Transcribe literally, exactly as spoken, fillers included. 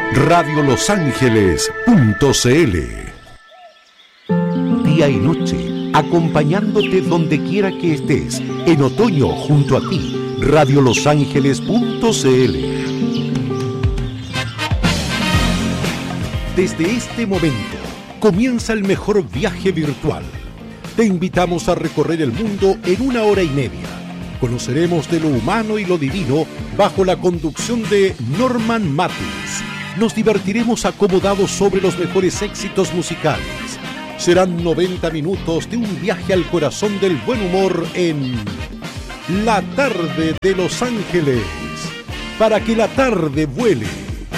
radio los ángeles punto c l. Día y noche, acompañándote donde quiera que estés, en otoño junto a ti, radio los ángeles punto c l. Desde este momento comienza el mejor viaje virtual. Te invitamos a recorrer el mundo en una hora y media. Conoceremos de lo humano y lo divino bajo la conducción de Norman Matis. Nos divertiremos acomodados sobre los mejores éxitos musicales. Serán noventa minutos de un viaje al corazón del buen humor en La Tarde de Los Ángeles. Para que la tarde vuele.